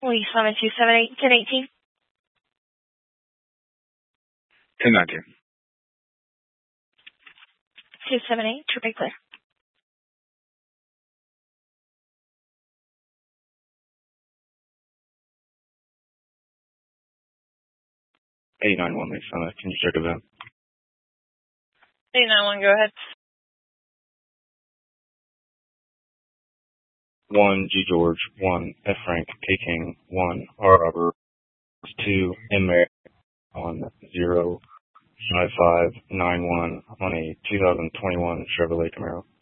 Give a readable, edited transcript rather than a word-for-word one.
Lease limit 278 1018. 1019. 278, trip clear. $891 lease limit. Can you check it out? 891, go ahead. 1 G George, 1 F Frank, K King, 1 R Robert, 2 M Mary on 05591 on a 2021 Chevrolet Camaro.